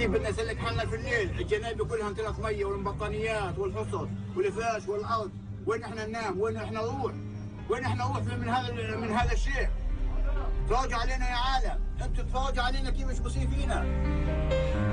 كيف بدنا نسلك حالنا في الليل؟ الجنابي كلها امتلت ميه والبطانيات والحصص والفراش والارض، وين احنا ننام؟ وين احنا نروح؟ وين احنا نروح من هذا الشيء؟ تفرجوا علينا يا عالم، انتم تفرجوا علينا كيف مش فينا.